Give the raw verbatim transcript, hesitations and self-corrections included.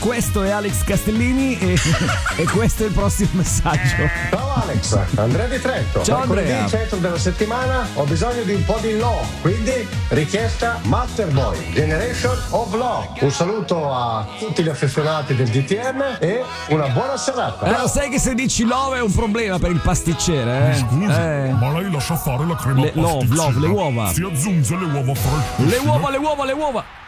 questo è Alex Castellini e, e questo è il prossimo messaggio. Ciao Alex, Andrea di Trento. Ciao Mercoledì, Andrea. centro della settimana, ho bisogno di un po' di love, quindi richiesta Masterboy, Generation of Love. Un saluto a tutti gli affezionati del D T M e una buona serata. Eh, lo sai che se dici love è un problema per il pasticcere, eh? Scusa, Eh. ma lei lascia fare la crema Le- love, pasticcera. love, le uova. Si aggiunge le uova fresh. Le uova, le uova, le uova.